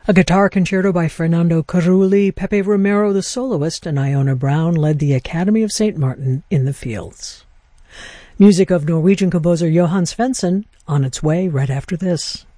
A guitar concerto by Fernando Carulli, Pepe Romero the soloist, and Iona Brown led the Academy of St. Martin in the Fields. Music of Norwegian composer Johan Svensson on its way right after this.